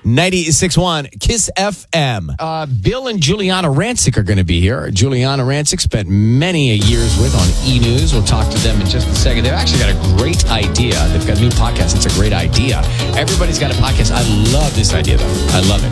96.1 Kiss FM. Bill and Juliana Rancic are going to be here. Juliana Rancic spent many years with on E! News. We'll talk to them in just a second. They've actually got a great idea. They've got a new podcast. It's a great idea. Everybody's got a podcast. I love this idea, though. I love it.